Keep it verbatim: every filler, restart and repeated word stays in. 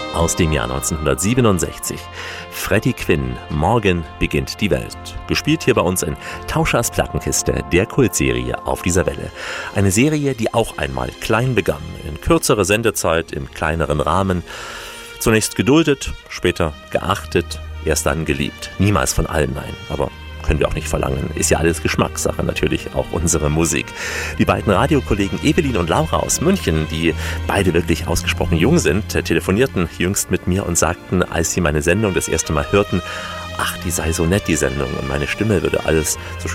Aus dem Jahr neunzehnhundertsiebenundsechzig. Freddie Quinn, Morgen beginnt die Welt. Gespielt hier bei uns in Tauschers Plattenkiste, der Kultserie Auf dieser Welle. Eine Serie, die auch einmal klein begann, in kürzerer Sendezeit, im kleineren Rahmen. Zunächst geduldet, später geachtet, erst dann geliebt. Niemals von allen, nein, aber können wir auch nicht verlangen. Ist ja alles Geschmackssache, natürlich auch unsere Musik. Die beiden Radiokollegen Evelyn und Laura aus München, die beide wirklich ausgesprochen jung sind, telefonierten jüngst mit mir und sagten, als sie meine Sendung das erste Mal hörten, ach, die sei so nett, die Sendung, und meine Stimme würde alles so